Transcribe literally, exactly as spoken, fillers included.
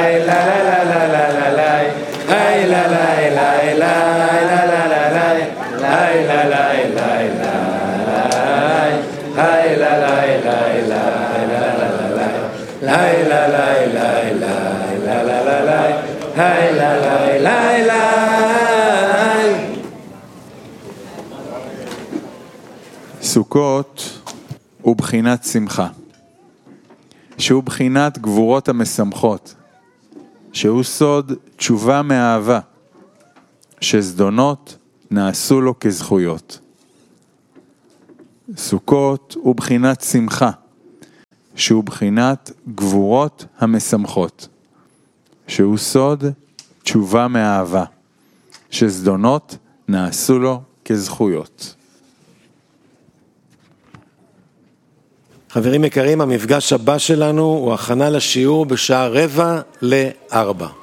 סוכות הוא בחינת שמחה, שהוא בחינת גבורות המשמחות, שהוא סוד תשובה מאהבה, שזדונות נעשו לו כזכויות. סוכות הוא בחינת שמחה, שהוא בחינת גבורות המשמחות, שהוא סוד תשובה מאהבה, שזדונות נעשו לו כזכויות. חברים יקרים, המפגש הבא שלנו הוא הכנה לשיעור בשעה רבע לארבע.